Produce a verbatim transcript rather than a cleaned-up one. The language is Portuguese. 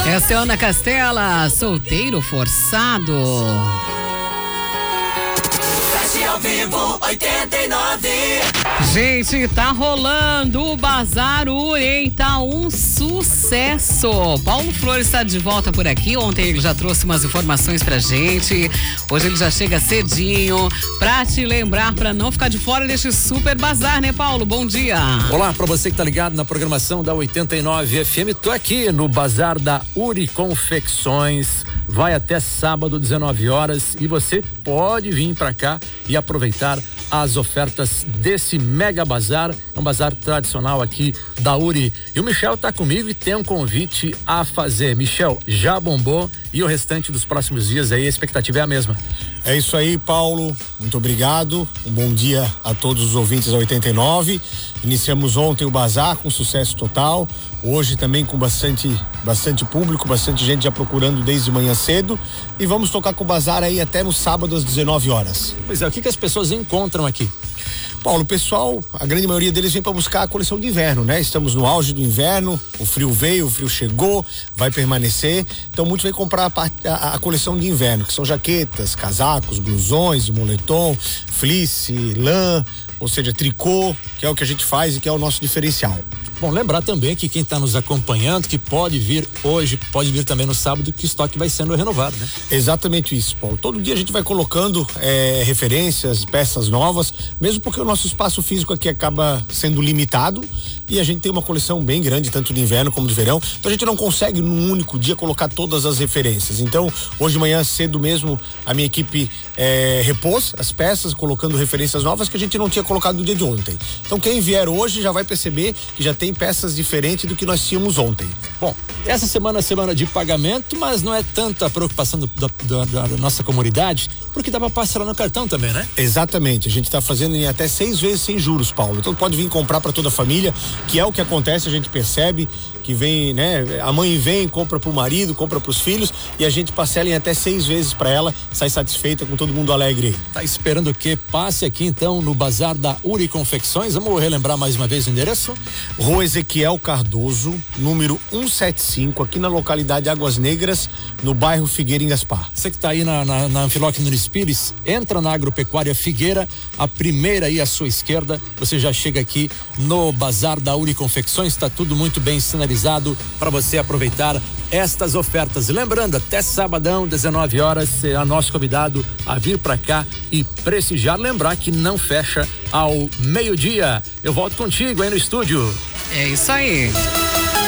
Essa é Ana Castela, solteiro forçado. Ao vivo oitenta e nove. Gente, tá rolando o Bazar Uri, tá um sucesso. Paulo Flores está de volta por aqui. Ontem ele já trouxe umas informações pra gente. Hoje ele já chega cedinho pra te lembrar, pra não ficar de fora deste super bazar, né, Paulo? Bom dia. Olá, pra você que tá ligado na programação da oitenta e nove F M. Tô aqui no Bazar da Uri Confecções. Vai até sábado, dezenove horas, e você pode vir pra cá e aproveitar as ofertas desse mega bazar. É um bazar tradicional aqui da Uri. E o Michel tá comigo e tem um convite a fazer. Michel, já bombou e o restante dos próximos dias aí, a expectativa é a mesma. É isso aí, Paulo. Muito obrigado. Um bom dia a todos os ouvintes da oitenta e nove. Iniciamos ontem o bazar com sucesso total. Hoje também com bastante, bastante público, bastante gente já procurando desde manhã cedo. E vamos tocar com o bazar aí até no sábado às dezenove horas. Pois é, o que, que as pessoas encontram aqui? Paulo, o pessoal, a grande maioria deles vem para buscar a coleção de inverno, né? Estamos no auge do inverno, o frio veio, o frio chegou, vai permanecer. Então muitos vêm comprar a, a, a coleção de inverno, que são jaquetas, casacos, blusões, moletom, fleece, lã, ou seja, tricô, que é o que a gente faz e que é o nosso diferencial. Bom, lembrar também que quem está nos acompanhando, que pode vir hoje, pode vir também no sábado, que o estoque vai sendo renovado, né? Exatamente isso, Paulo. Todo dia a gente vai colocando é, referências, peças novas, mesmo porque o nosso espaço físico aqui acaba sendo limitado e a gente tem uma coleção bem grande, tanto de inverno como de verão, então a gente não consegue num único dia colocar todas as referências. Então, hoje de manhã cedo mesmo, a minha equipe é, repôs as peças, colocando referências novas que a gente não tinha colocado no dia de ontem. Então, quem vier hoje já vai perceber que já tem peças diferentes do que nós tínhamos ontem. Bom, essa semana é semana de pagamento, mas não é tanta a preocupação do, do, da, da nossa comunidade, porque dá pra parcelar no cartão também, né? Exatamente, a gente tá fazendo em até seis vezes sem juros, Paulo. Então pode vir comprar para toda a família, que é o que acontece, a gente percebe que vem, né? A mãe vem, compra pro marido, compra pros filhos e a gente parcela em até seis vezes para ela, sai satisfeita, com todo mundo alegre. Tá esperando o quê? Passe aqui então no Bazar da Uri Confecções. Vamos relembrar mais uma vez o endereço? Rua Ezequiel Cardoso, número cento e setenta e cinco, aqui na localidade Águas Negras, no bairro Figueira, em Gaspar. Você que tá aí na, na, na Anfiloque Nunes Pires, entra na Agropecuária Figueira, a primeira aí à sua esquerda, você já chega aqui no Bazar da Uri Confecções, tá tudo muito bem sinalizado para você aproveitar estas ofertas. Lembrando, até sabadão, dezenove horas, será nosso convidado a vir para cá e prestigiar. Lembrar que não fecha ao meio-dia. Eu volto contigo aí no estúdio. É isso aí.